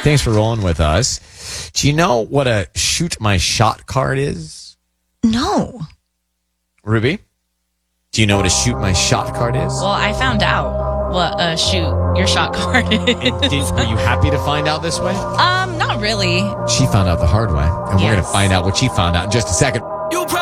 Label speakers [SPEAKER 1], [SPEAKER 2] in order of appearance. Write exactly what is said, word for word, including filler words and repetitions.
[SPEAKER 1] Thanks for rolling with us. Do you know what a shoot my shot card is?
[SPEAKER 2] No.
[SPEAKER 1] Ruby, do you know what a shoot my shot card is?
[SPEAKER 3] Well, I found out what a shoot your shot card is.
[SPEAKER 1] And did, were you happy to find out this way?
[SPEAKER 3] Um, not really.
[SPEAKER 1] She found out the hard way, and
[SPEAKER 3] Yes.
[SPEAKER 1] we're going to find out what she found out in just a second.
[SPEAKER 4] You